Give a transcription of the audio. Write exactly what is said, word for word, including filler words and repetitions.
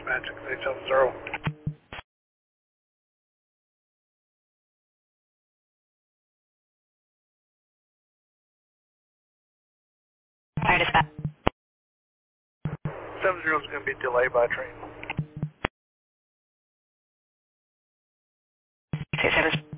dispatch, six seven zero. Fire dispatch. seven zero is going to be delayed by train. six seven